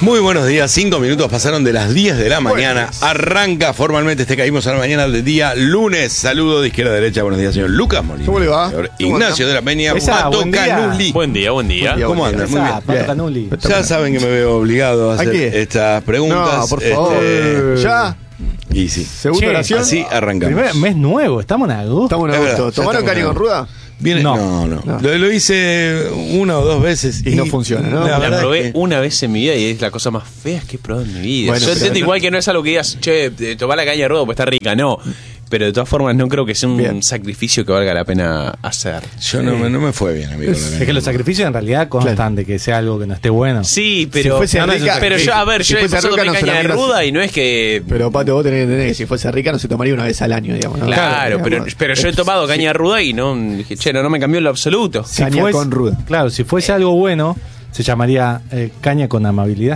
Muy buenos días, 5 minutos pasaron de las 10 de la mañana. Arranca formalmente Caímos a la mañana del día lunes. Saludo de izquierda a derecha. Buenos días, señor Lucas Molina. ¿Cómo le va? Señor Ignacio de la Peña, Pato Canuli. Buen día. ¿Cómo andan? Muy bien. Pato Canuli. Ya saben que me veo obligado a hacer estas preguntas. No, por favor. ¿Ya? Y sí. ¿Segunda oración? Así arrancamos. Primer mes nuevo, estamos en agosto. Estamos en Es agosto. verdad, ¿Tomaron ya caña estamos con ruda? No. Lo hice una o dos veces y no funciona, ¿no? La La verdad probé es que- una vez en mi vida y es la cosa más fea que he probado en mi vida. Bueno, Yo pero entiendo no- igual que no es algo que digas, che, tomá la caña de ruda porque está rica, no. Pero de todas formas no creo que sea un Bien. sacrificio que valga la pena hacer. Yo no me fue bien, amigo. Es que los sacrificios en realidad constan de que sea algo que no esté bueno. Sí, pero... Si fuese no, rica- pero yo, a ver, si yo he fuese pasado rica, tomé no se la caña de miras. ruda y no es que... Pero Pato, vos tenés que entender que si fuese rica no se tomaría una vez al año, digamos, ¿no? Claro, Digamos, pero yo he tomado caña de ruda y no dije, che, no me cambió en lo absoluto. Si Caña fuese- con ruda. Claro, si fuese algo bueno, se llamaría caña con amabilidad.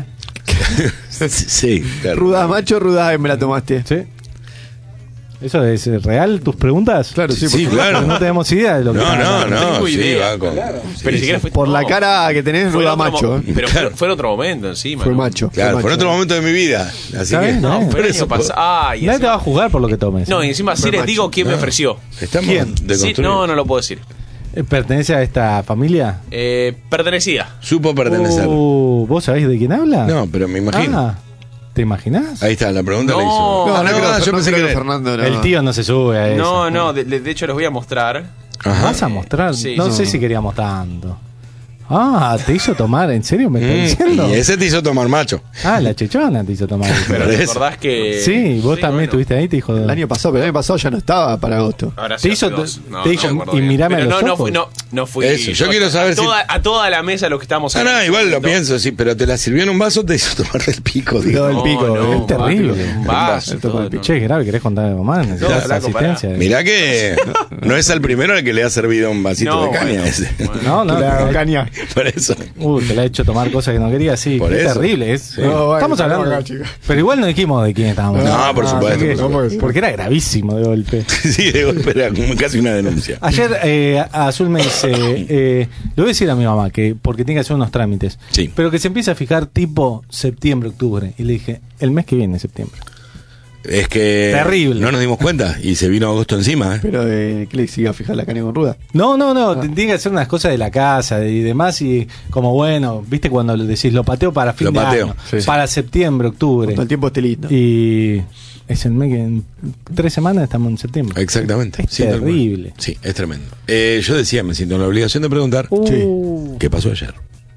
Sí, claro. Ruda macho, ruda hembra tomaste. ¿Sí? ¿Eso es real, tus preguntas? Claro, sí, Sí, por, claro. No tenemos idea de lo que están hablando. No, tengo sí, idea. va con... Pero sí, ni siquiera sí. fue... por la no. cara que tenés, Fue en ruda otro macho. mo- Pero Claro. fue en otro momento encima. Fue ¿no? macho. Claro, fue fue en macho. otro momento de mi vida. Así ¿Está que... bien? No, Por fue el eso, año pasado. Ay, Nadie te va a juzgar por lo que tomes. no, y encima sin macho. digo quién me No. ofreció. Estamos ¿Quién? Sí, deconstruidos. no lo puedo decir. ¿Pertenece a esta familia? Pertenecida. Supo pertenecer. ¿Vos sabés de quién habla? No, pero me imagino. Ah, ¿te imaginás? Ahí está, la pregunta No. la hizo. No, no, creo, yo no pensé creo que que era... Fernando no. El tío no se sube a eso. No, de hecho les voy a mostrar. Ajá. ¿Vas a mostrar? Sí, no sí. sé si queríamos tanto. Ah, ¿te hizo tomar? ¿En serio me estás diciendo? Y ese te hizo tomar macho. Ah, la chechona te hizo tomar. Pero Por ¿te eso. acordás que...? Sí, vos también bueno. estuviste ahí, te dijo. El año pasado, pero el año pasado ya no estaba para agosto. Ahora Te sí, hizo- hace dos. te dijo, me acuerdo y bien. mirame Pero a los no, ojos. no fui. Eso, yo quiero saber si- A toda la mesa los que estamos Ah, no, en igual ese lo momento. pienso, sí, pero te la sirvió en un vaso, te hizo tomar del pico. digo. Todo el pico, no, es terrible. Un vaso, Esto con el todo, Che, grave, ¿querés contar algo más? Necesitas flaco, pará. asistencia. Mirá que no es al primero al que le ha servido un vasito No, de caña bueno, ese. No, no. Le hago te- caña. Por eso. te la he hecho tomar cosas que no quería, sí. Por Qué eso. terrible es. No, bueno, Estamos hablando. acá, chica. Pero igual no dijimos de quién estábamos No, hablando. por supuesto, porque- por supuesto. Porque era gravísimo de golpe. Sí, de golpe era como casi una denuncia. Ayer Azul me dice, le voy a decir a mi mamá que porque tiene que hacer unos trámites, Sí. pero que se empieza a fijar tipo septiembre, octubre. Y le dije, el mes que viene, septiembre. Es que Terrible. no nos dimos cuenta y se vino agosto encima. ¿eh? Pero ¿qué le siga a fijar la caña con ruda? No, tiene que hacer unas cosas de la casa y demás. Y como bueno, viste cuando le decís, lo pateo para fin Lo de pateo, año, sí. para septiembre, octubre. Todo el tiempo esté lindo. Y es el mes que en 3 semanas estamos en septiembre. Exactamente. Es Sí, tal cual. terrible. Sí, es tremendo. Yo decía, me siento en la obligación de preguntar qué pasó ayer.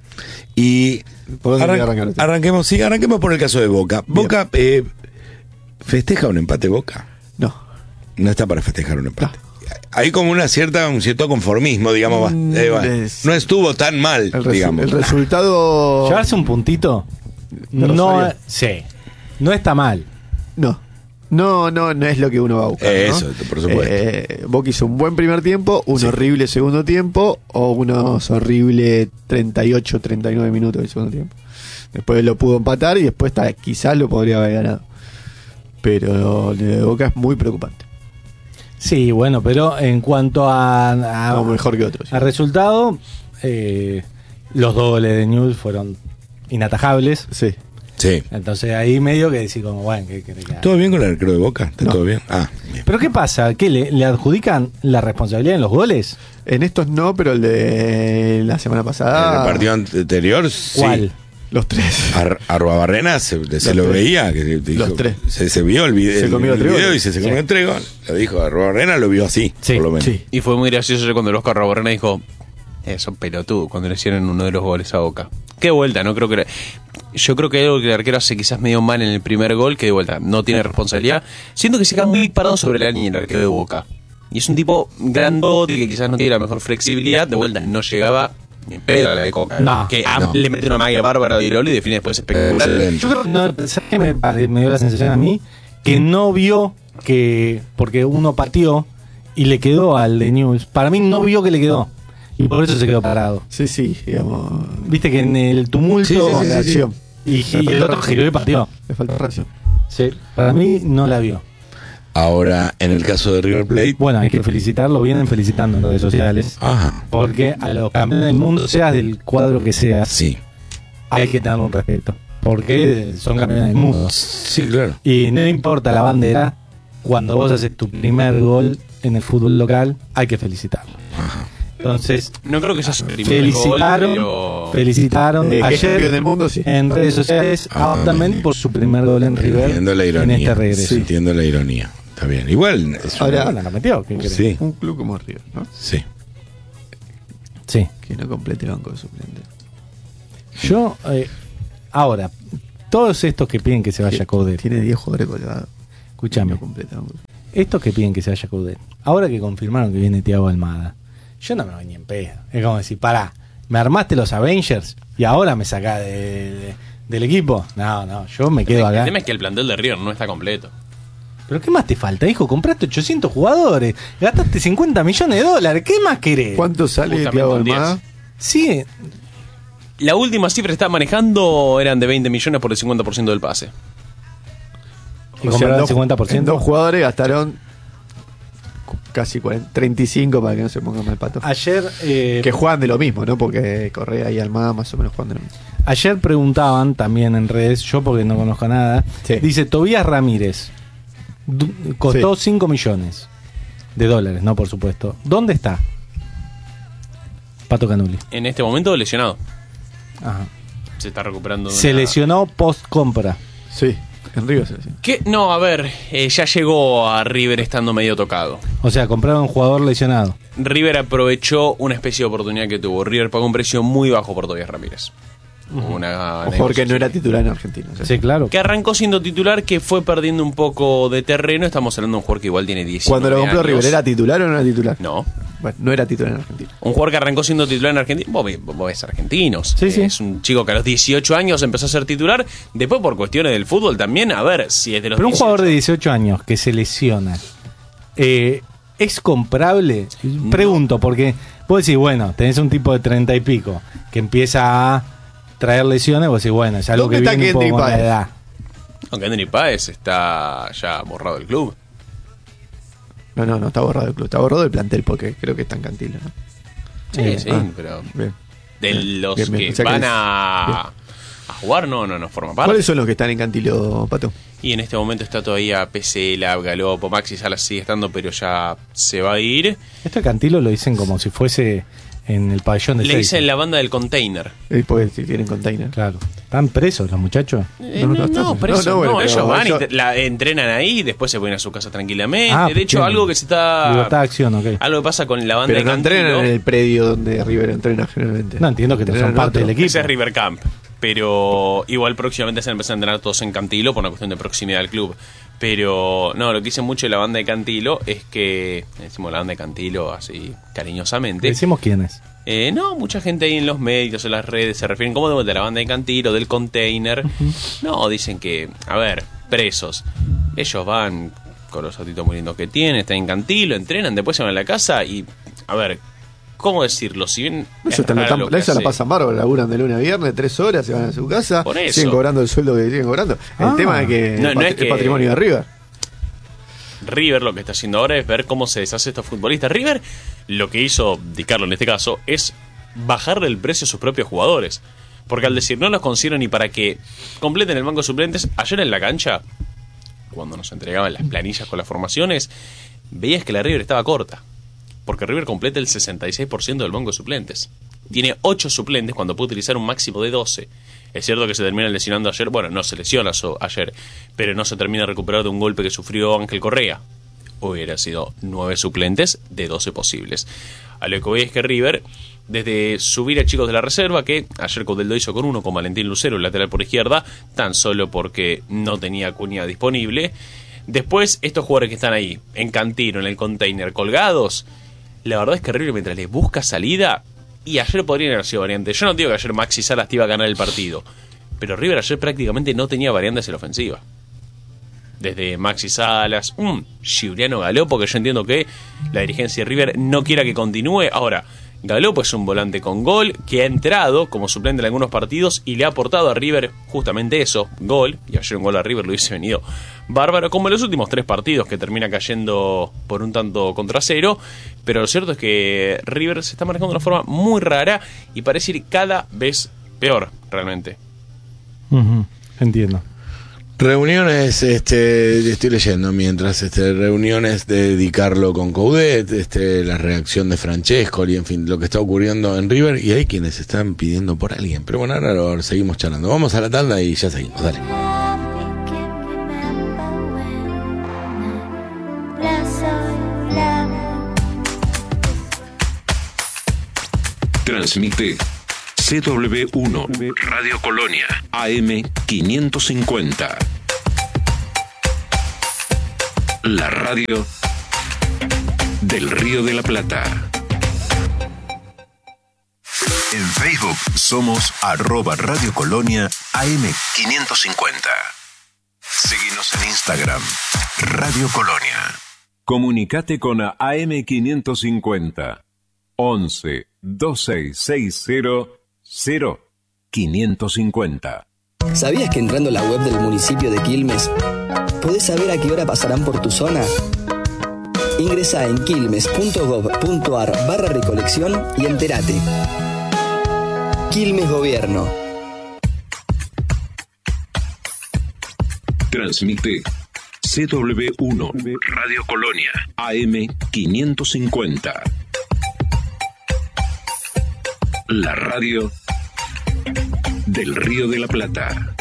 Y ¿Por dónde quiere arrancar usted? arranquemos por el caso de Boca. Bien. Boca festeja un empate Boca. No. No está para festejar un empate. Hay como un cierto conformismo, digamos. Bueno, no estuvo tan mal, digamos. El resultado. Llevarse un puntito, De no, Rosario. sí, no está mal. No es lo que uno va a buscar. ¿no? Eso, por supuesto. Boca hizo un buen primer tiempo, un horrible segundo tiempo o unos horrible 38, 39 minutos del segundo tiempo. Después lo pudo empatar y después quizás lo podría haber ganado. Pero lo de Boca es muy preocupante. Sí, bueno, pero en cuanto a No, mejor que otros. al resultado, los 2 goles de Newell's fueron inatajables. Sí. Sí. Entonces ahí medio que decir como, bueno, ¿qué querés que haga? ¿Todo bien con el arquero de Boca? ¿Está No. todo bien? Ah, bien. ¿Pero qué pasa? ¿Qué, le adjudican la responsabilidad en los goles? En estos no, pero el de la semana En pasada. el partido anterior, sí. ¿Cuál? Los tres. Arruabarrena se lo tres. veía. Que dijo, Los tres. Se vio el video, Se comió el tres video goles. y se comió el 3 goles. Lo dijo Arruabarrena, lo vio así, Sí, por lo menos. Sí. Y fue muy gracioso cuando el Oscar Raborrena dijo, son pelotudos, cuando le hicieron uno de los goles a Boca. Qué vuelta, no creo que... Yo creo que hay algo que el arquero hace quizás medio mal en el primer gol, que de vuelta no tiene responsabilidad. Siento que se queda muy parado sobre la línea el arquero de Boca. Y es un tipo grandote que quizás no tiene la mejor flexibilidad. De vuelta no llegaba ni en pedo a la de Coca. No. Que No. le mete una magia bárbara de Irolo y define después espectacular. Excelente. Yo creo que no, ¿sabes qué me dio la sensación a mí? Que no vio que, porque uno pateó y le quedó al de Newell's. Para mí no vio que le quedó. Y por eso se quedó parado. Sí, digamos. Viste que en el tumulto Sí. Reacción. y el otro giró y pateó. Le falta reacción. Sí, para mí no la vio. Ahora, en el caso de River Plate. Bueno, hay que felicitarlo, vienen felicitando en redes sociales. Ajá. Porque a los campeones del mundo, seas del cuadro que seas, Sí. hay que tener un respeto. porque son campeones del mundo. Sí, claro. Y no importa la bandera, cuando vos haces tu primer gol en el fútbol local, hay que felicitarlo. Entonces, No creo que sea su primer gol, felicitaron que es ayer campeón del mundo, sí. en redes sociales también por su primer gol en River Entiendo la en ironía. este regreso. Sí, entiendo la ironía. Está bien. Igual es Ahora- Bueno, la metió, ¿qué crees? Sí, Un club como River, ¿no? sí. Sí. Que no complete banco de suplente. Yo, ahora, todos estos que piden que se vaya Coudet, Tiene 10 jugadores colgados. escúchame, No completa banco. estos que piden que se vaya Coudet, ahora que confirmaron que viene Thiago Almada, yo no me voy ni en pedo. Es como decir, pará, me armaste los Avengers y ahora me sacás del equipo. No, yo me quedo El acá. tema es que el plantel de River no está completo. ¿Pero qué más te falta, hijo? Compraste 800 jugadores, gastaste 50 millones de dólares, ¿qué más querés? ¿Cuánto sale Justamente Thiago un 10. Almada? Sí, La última cifra que estaba manejando eran de 20 millones por el 50% del pase. y compraron el en 50%. dos jugadores gastaron casi 40, 35 para que no se ponga mal pato. Ayer, Que juegan de lo mismo, ¿no? Porque Correa y Almada más o menos juegan de lo mismo. ayer preguntaban también en redes, yo porque no conozco nada, Sí. dice Tobías Ramírez, costó 5 millones de dólares, no por supuesto. ¿Dónde está? Pato Canuli. En este momento lesionado. Ajá. Se está recuperando. de Se una- lesionó post compra. Sí, en River se decía. ¿Qué? No, a ver, ya llegó a River estando medio tocado. O sea, compraron un jugador lesionado. River aprovechó una especie de oportunidad que tuvo. River pagó un precio muy bajo por Tobías Ramírez. Una O porque no era titular en Argentina. o sea. Sí, claro. que arrancó siendo titular, que fue perdiendo un poco de terreno. Estamos hablando de un jugador que igual tiene 19 Cuando lo compró años. River, ¿era titular o no era titular? No. Bueno, no era titular en Argentina. Un jugador que arrancó siendo titular en Argentina. Vos ves argentinos. Sí, sí. Es un chico que a los 18 años empezó a ser titular. Después, por cuestiones del fútbol también, a ver si es de los Pero un 18. jugador de 18 años que se lesiona, ¿es comprable? Pregunto, porque vos decís, bueno, tenés un tipo de 30 y pico que empieza a traer lesiones, vos decís, bueno, es algo ¿Dónde que está viene un Kendrick poco con la Páez? edad. Aunque Anthony Páez está ya borrado del club. No está borrado el club. Está borrado el plantel porque creo que está en Cantilo, ¿no? Sí, sí, Ah. pero Bien. de Bien, los bien, bien. que O sea que van es- a jugar, no forma parte. ¿Cuáles son los que están en Cantilo, Pato? Y en este momento está todavía PCL, Galopo, Maxi Salas sigue estando, pero ya se va a ir. Esto de Cantilo lo dicen como si fuese en el pabellón de Le Seiza. dicen la banda del container. Porque si tienen container. Claro. ¿Están presos los muchachos? No, pero eso, bueno, pero ellos van ellos- y entrenan ahí y después se ponen a su casa tranquilamente. Ah, de hecho, bien. algo que se está. Libertad de acción, ok. Algo que pasa con la banda Pero de no entrenan Cantilo. en el predio donde River entrena generalmente. No, entiendo que no Entrenan son parte en otro. del equipo. Ese es River Camp. Pero igual próximamente se van a empezar a entrenar todos en Cantilo por una cuestión de proximidad al club. Pero no, lo que dice mucho de la banda de Cantilo es que, decimos la banda de Cantilo así cariñosamente. Decimos quién es. No, mucha gente ahí en los medios, en las redes, se refieren como de la banda de Cantilo, del container. No, dicen que, a ver, presos. Ellos van con los autitos muy lindos que tienen, están en Cantilo, entrenan, después se van a la casa y, a ver, ¿cómo decirlo? Si bien es Eso, raro lo que esa la hace- pasan bárbaro, laburan de lunes a viernes, 3 horas, se van a su casa, Por eso. siguen cobrando el sueldo que siguen cobrando. El tema es que No, el no es que- patrimonio de River. River lo que está haciendo ahora es ver cómo se deshace estos futbolistas. River, lo que hizo Di Carlo en este caso, es bajarle el precio a sus propios jugadores. Porque al decir no los considero ni para que completen el banco de suplentes, ayer en la cancha, cuando nos entregaban las planillas con las formaciones, veías que la River estaba corta. Porque River completa el 66% del banco de suplentes. Tiene 8 suplentes cuando puede utilizar un máximo de 12. Es cierto que se termina lesionando ayer. Bueno, no se lesiona ayer, pero no se termina de recuperar de un golpe que sufrió Ángel Correa. Hubiera sido 9 suplentes de 12 posibles. A lo que voy es que River, desde subir a chicos de la reserva, que ayer Coudet lo hizo con uno, con Valentín Lucero, el lateral por izquierda, tan solo porque no tenía Acuña disponible. Después, estos jugadores que están ahí, en Cantino, en el container, colgados, la verdad es que River, mientras les busca salida, y ayer podrían haber sido variantes. Yo no digo que ayer Maxi Salas te iba a ganar el partido, pero River ayer prácticamente no tenía variantes en la ofensiva. Desde Maxi Salas, Giuliano Galopo, que yo entiendo que la dirigencia de River no quiera que continúe. Ahora, Galopo es un volante con gol que ha entrado como suplente en algunos partidos y le ha aportado a River justamente eso, gol, y ayer un gol a River lo hubiese venido bárbaro, como en los últimos 3 partidos que termina cayendo por un tanto contra cero. Pero lo cierto es que River se está manejando de una forma muy rara y parece ir cada vez peor, realmente. Ujú, entiendo. Reuniones, estoy leyendo mientras, reuniones de Di Carlo con Coudet, la reacción de Francescoli, en fin, lo que está ocurriendo en River, y hay quienes están pidiendo por alguien. Pero bueno, ahora lo seguimos charlando. Vamos a la tanda y ya seguimos, dale. Transmite CW1 Radio Colonia AM 550. La radio del Río de la Plata. En Facebook somos @Radio Colonia AM 550. Seguinos en Instagram, Radio Colonia. Comunicate con AM 550 11 2660 0550. ¿Sabías que entrando a la web del municipio de Quilmes podés saber a qué hora pasarán por tu zona? Ingresá en quilmes.gov.ar/recolección y entérate. Quilmes Gobierno. Transmite CW1 Radio Colonia AM 550. La radio del Río de la Plata.